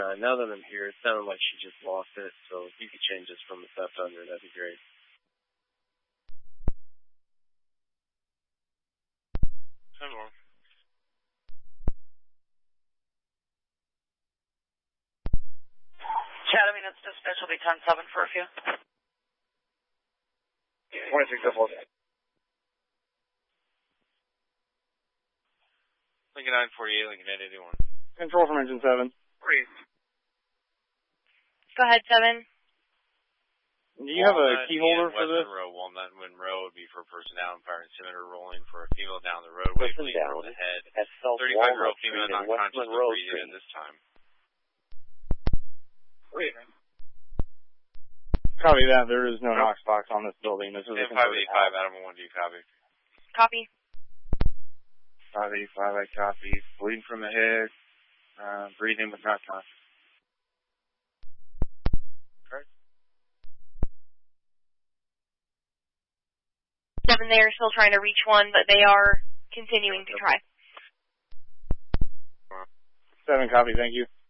9. Now that I'm here, it sounded like she just lost it, so if you could change this from the theft under, that'd be great. Chad, I mean, it's just specialty 10-7 for a few. 26 double. Lincoln 948, Lincoln 881. Control from engine 7. Breathe. Go ahead, 7. Do you have a key holder for this? Walnut Monroe would be for a person down, fire incinerator rolling for a female down the roadway, bleeding from the head. 35-year-old female not conscious of breathing at this time. Wait. Copy that. There is no Knox box on this building. This is a 585, Adam 1, do you copy? Copy. 585, I copy. Bleeding from the head. Breathing but not conscious. Correct. 7, they are still trying to reach 1, but they are continuing to try. 7, copy. Thank you.